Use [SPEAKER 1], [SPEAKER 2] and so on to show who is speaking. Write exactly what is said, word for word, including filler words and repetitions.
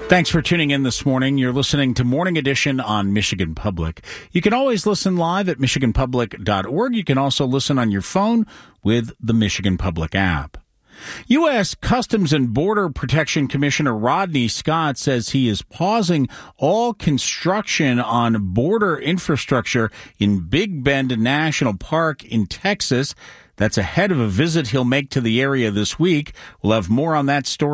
[SPEAKER 1] Thanks for tuning in this morning. You're listening to Morning Edition on Michigan Public. You can always listen live at michigan public dot org. You can also listen on your phone with the Michigan Public app. U S. Customs and Border Protection Commissioner Rodney Scott says he is pausing all construction on border infrastructure in Big Bend National Park in Texas. That's ahead of a visit he'll make to the area this week. We'll have more on that story